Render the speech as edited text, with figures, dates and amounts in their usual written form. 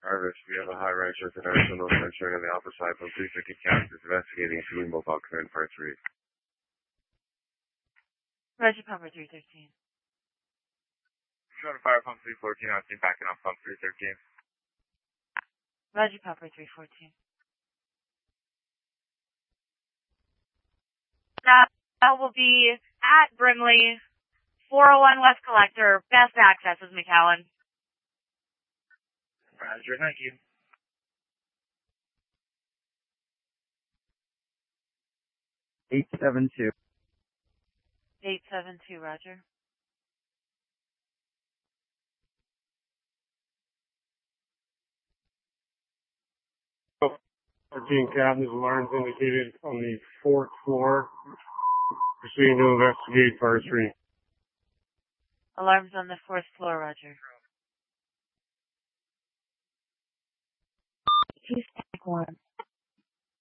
Harvest, we have a high rancher with an arsenal showing on the opposite side from 350 Caps is investigating shooting Bulldog Command Part 3. Roger, Pumper 313. Showing a fire pump 314, I've seen backing up pump 313. Roger, Pumper 314. That will be at Brimley, 401 West Collector. Best access is McAllen. Roger, thank you. 872. 872, Roger. Oh, 13 cabinets, alarms indicated on the 4th floor. Proceeding to investigate Part 3. Alarms on the 4th floor, Roger. Two stack one.